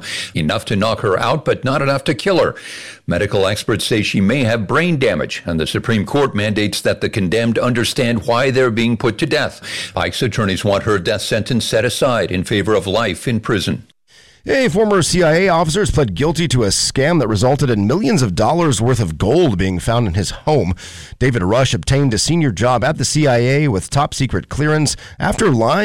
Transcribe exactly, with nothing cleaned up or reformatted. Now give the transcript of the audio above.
firearm, enough to knock her out, but not enough to kill her. Medical experts say she may have brain damage, and the Supreme Court mandates that the condemned understand why they're being put to death. Ike's attorneys want her death sentence set aside in favor of life in prison. A former C I A officer has pled guilty to a scam that resulted in millions of dollars worth of gold being found in his home. David Rush obtained a senior job at the C I A with top secret clearance after lying